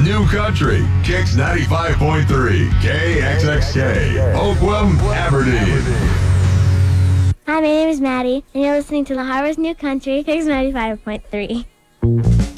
New Country, Kicks 95.3, KXXK, Oakland, Aberdeen. Hi, my name is Maddie, and you're listening to the Harvest New Country, Kicks 95.3.